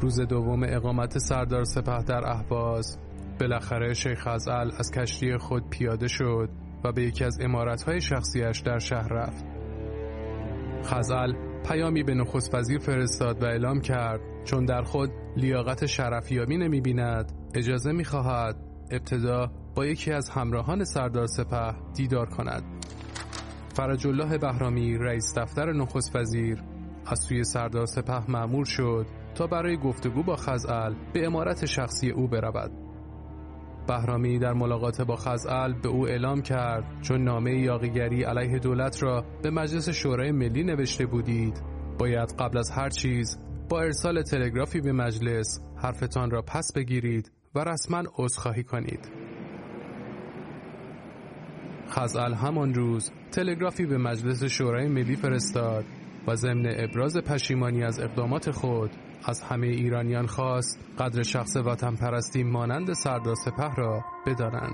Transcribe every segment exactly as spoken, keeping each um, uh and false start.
روز دوم اقامت سردار سپه در اهواز، بالاخره شیخ خزعل از کشتی خود پیاده شد و به یکی از عمارت‌های شخصیش در شهر رفت. خزعل پیامی به نخست وزیر فرستاد و اعلام کرد چون در خود لیاقت شرفیابی نمی‌بیند، اجازه می‌خواهد ابتدا با یکی از همراهان سردار سپه دیدار کند. فرج الله بهرامی رئیس دفتر نخست وزیر از سوی سردار سپه مأمور شد تا برای گفتگو با خزعل به عمارت شخصی او برود. بهرامی در ملاقات با خزعل به او اعلام کرد چون نامه یاغیگری علیه دولت را به مجلس شورای ملی نوشته بودید، باید قبل از هر چیز با ارسال تلگرافی به مجلس حرفتان را پس بگیرید و رسما عذرخواهی کنید. خزعل همان روز تلگرافی به مجلس شورای ملی فرستاد و ضمن ابراز پشیمانی از اقدامات خود از همه ایرانیان خواست قدر شخص وطن پرستی مانند سردار سپه را بدانند.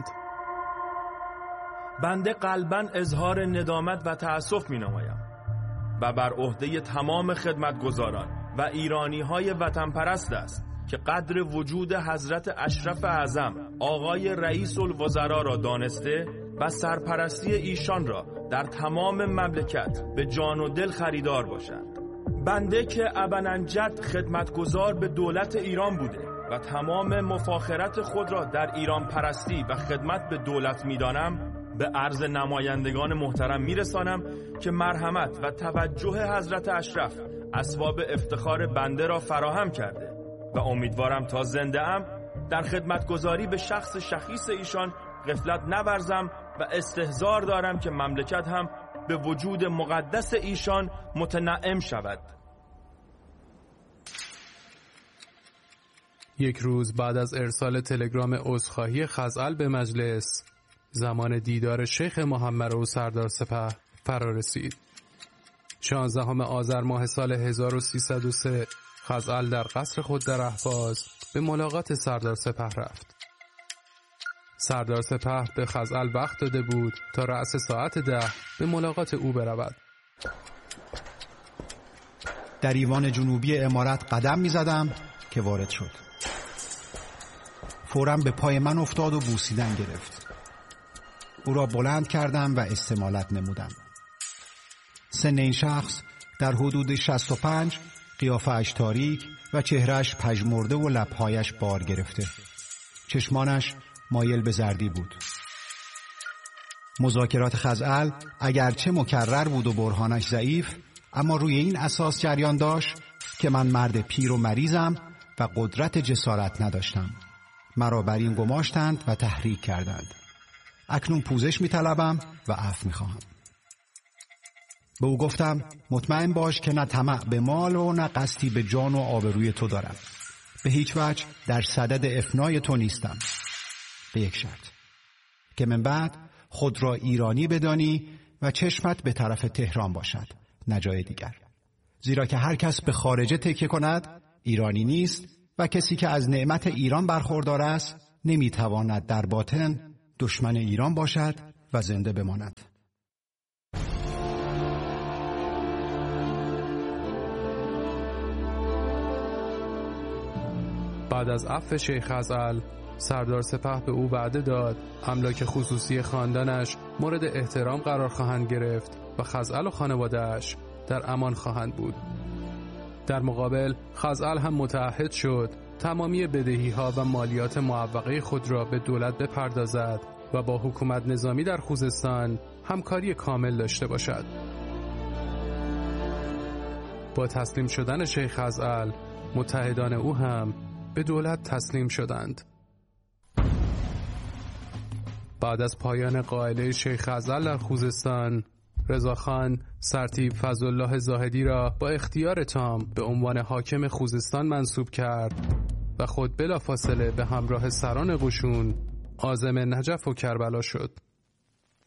بنده قلباً اظهار ندامت و تأسف می نمایم و بر عهده تمام خدمتگزاران و ایرانی های وطن پرست است که قدر وجود حضرت اشرف اعظم آقای رئیس الوزراء را دانسته و سرپرستی ایشان را در تمام مملکت به جان و دل خریدار باشند. بنده که ابننجد خدمتگزار به دولت ایران بوده و تمام مفاخرت خود را در ایران پرستی و خدمت به دولت میدانم، به عرض نمایندگان محترم میرسانم که مرحمت و توجه حضرت اشرف اسباب افتخار بنده را فراهم کرده و امیدوارم تا زنده ام در خدمتگزاری به شخص شخیص ایشان غفلت نورزم و استحضار دارم که مملکت هم به وجود مقدس ایشان متنعم شود. یک روز بعد از ارسال تلگرام عذرخواهی خزعل به مجلس، زمان دیدار شیخ محمد و سردار سپه فرا رسید. شانزدهم آذر ماه سال هزار و سیصد و سه خزعل در قصر خود در اهواز به ملاقات سردار سپه رفت. سردار سپه به خزعل وقت داده بود تا رأس ساعت ده به ملاقات او برود. در ایوان جنوبی عمارت قدم می زدم که وارد شد. فوراً به پای من افتاد و بوسیدن گرفت. او را بلند کردم و استمالت نمودم. سن این شخص در حدود شصت و پنج، قیافه‌اش تاریک و چهرهش پژمرده و لب‌هایش بار گرفته. چشمانش مایل به زردی بود. مذاکرات خزعل اگرچه مکرر بود و برهانش ضعیف، اما روی این اساس جریان داشت که من مرد پیر و مریضم و قدرت جسارت نداشتم. مرا بر این گماشتند و تحریک کردند. اکنون پوزش می طلبم و عفو می خواهم. به او گفتم مطمئن باش که نه طمع به مال و نه قصدی به جان و آبروی تو دارم. به هیچ وجه در صدد افنای تو نیستم، به یک شرط، که من بعد خود را ایرانی بدانی و چشمت به طرف تهران باشد، نه جای دیگر. زیرا که هر کس به خارجه تکیه کند ایرانی نیست و کسی که از نعمت ایران برخوردار است نمیتواند در باطن دشمن ایران باشد و زنده بماند. بعد از عفو شیخ خزعل، سردار سپه به او وعده داد املاک خصوصی خاندانش مورد احترام قرار خواهند گرفت و خزعل و خانواده‌اش در امان خواهند بود. در مقابل خزعل هم متعهد شد تمامی بدهی‌ها و مالیات معوقه خود را به دولت بپردازد و با حکومت نظامی در خوزستان همکاری کامل داشته باشد. با تسلیم شدن شیخ خزعل، متحدان او هم به دولت تسلیم شدند. بعد از پایان قائله شیخ خزعل در خوزستان، رضاخان سرتیپ فضلالله زاهدی را با اختیار تام به عنوان حاکم خوزستان منصوب کرد و خود بلافاصله به همراه سران قشون عازم نجف و کربلا شد.